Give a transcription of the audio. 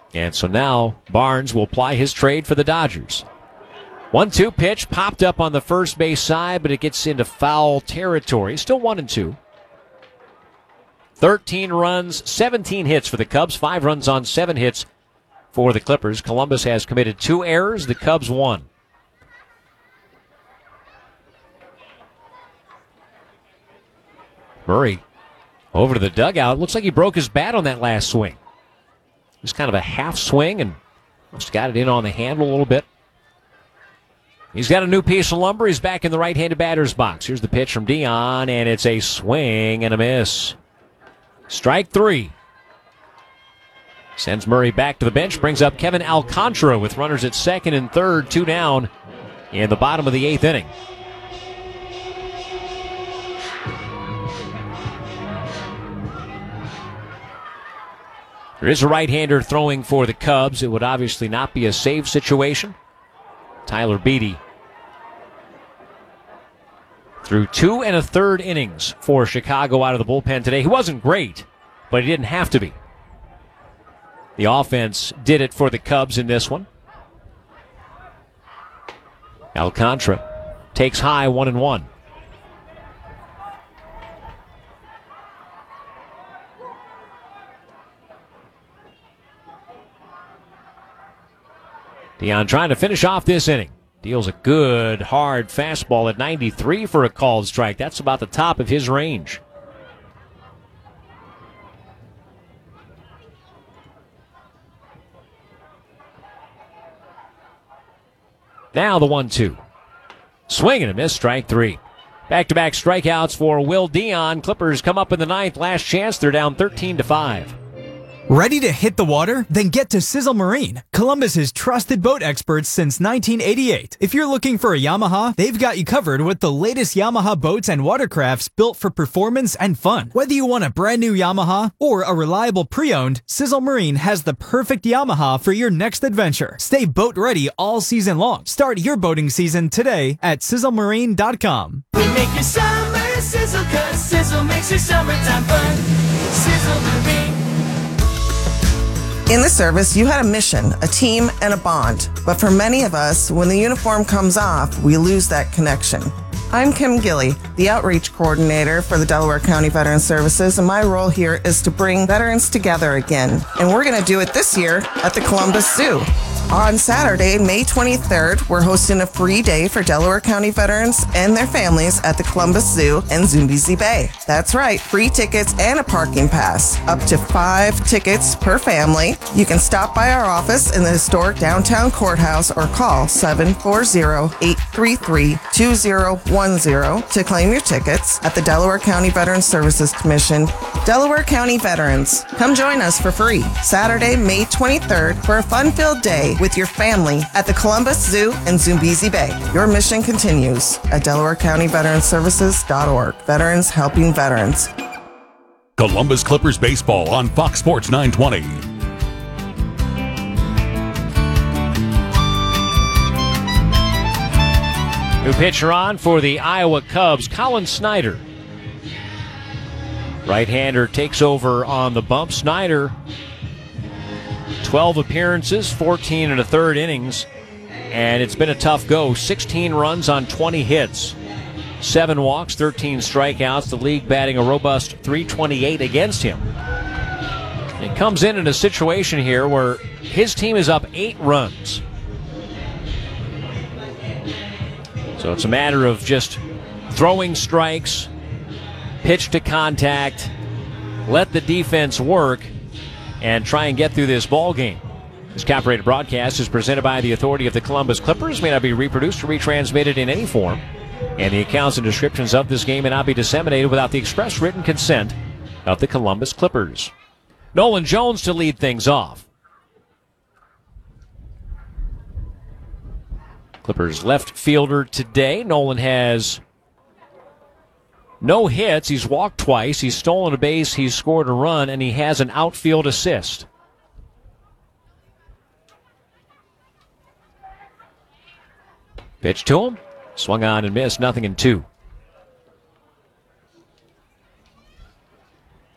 And so now Barnes will ply his trade for the Dodgers. 1-2 pitch popped up on the first base side, but it gets into foul territory. Still 1-2. 13 runs, 17 hits for the Cubs, 5 runs on 7 hits for the Clippers. Columbus has committed 2 errors, the Cubs 1. Murray over to the dugout. Looks like he broke his bat on that last swing. It was kind of a half swing and just got it in on the handle a little bit. He's got a new piece of lumber. He's back in the right-handed batter's box. Here's the pitch from Dion, and it's a swing and a miss. Strike 3. Sends Murray back to the bench, brings up Kevin Alcantara with runners at second and third, 2 down in the bottom of the 8th inning. There is a right-hander throwing for the Cubs. It would obviously not be a save situation. Tyler Beede threw 2 1/3 innings for Chicago out of the bullpen today. He wasn't great, but he didn't have to be. The offense did it for the Cubs in this one. Alcantara takes high, 1-1. Dion trying to finish off this inning. Deals a good, hard fastball at 93 for a called strike. That's about the top of his range. Now the 1-2. Swing and a miss, strike 3. Back-to-back strikeouts for Will Dion. Clippers come up in the 9th. Last chance, they're down 13-5. Ready to hit the water? Then get to Sizzle Marine, Columbus's trusted boat experts since 1988. If you're looking for a Yamaha, they've got you covered with the latest Yamaha boats and watercrafts built for performance and fun. Whether you want a brand new Yamaha or a reliable pre-owned, Sizzle Marine has the perfect Yamaha for your next adventure. Stay boat ready all season long. Start your boating season today at sizzlemarine.com. We make your summer sizzle, 'cause Sizzle makes your summertime fun. Sizzle Marine. In the service, you had a mission, a team, and a bond. But for many of us, when the uniform comes off, we lose that connection. I'm Kim Gilly, the Outreach Coordinator for the Delaware County Veteran Services, and my role here is to bring veterans together again. And we're going to do it this year at the Columbus Zoo. On Saturday, May 23rd, we're hosting a free day for Delaware County veterans and their families at the Columbus Zoo in Zumbizi Bay. That's right, free tickets and a parking pass. Up to 5 tickets per family. You can stop by our office in the historic downtown courthouse or call 740-833-2010 to claim your tickets at the Delaware County Veteran Services Commission. Delaware County Veterans, come join us for free Saturday, May 23rd for a fun-filled day with your family at the Columbus Zoo in Zumbizi Bay. Your mission continues at DelawareCountyVeteranServices.org. Veterans helping veterans. Columbus Clippers baseball on Fox Sports 920. New pitcher on for the Iowa Cubs, Colin Snyder. Right-hander takes over on the bump. Snyder, 12 appearances, 14 1/3 innings, and it's been a tough go. 16 runs on 20 hits, 7 walks, 13 strikeouts. The league batting a robust .328 against him. He comes in a situation here where his team is up 8 runs. So it's a matter of just throwing strikes, pitch to contact, let the defense work, and try and get through this ball game. This Cap-Rated broadcast is presented by the authority of the Columbus Clippers, may not be reproduced or retransmitted in any form, and the accounts and descriptions of this game may not be disseminated without the express written consent of the Columbus Clippers. Nolan Jones to lead things off. Clippers left fielder today. Nolan has no hits. He's walked twice. He's stolen a base. He's scored a run, and he has an outfield assist. Pitch to him. Swung on and missed. 0-2.